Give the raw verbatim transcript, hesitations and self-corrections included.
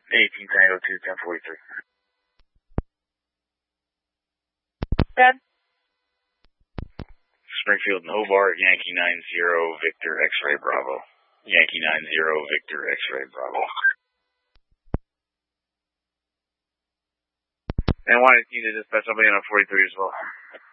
eighteen Tango two, ten forty-three. Dad? Springfield and Hobart, Yankee nine zero, Victor X-Ray Bravo. Yankee nine zero, Victor X-Ray Bravo. And why did you dispatch somebody on a forty-three as well?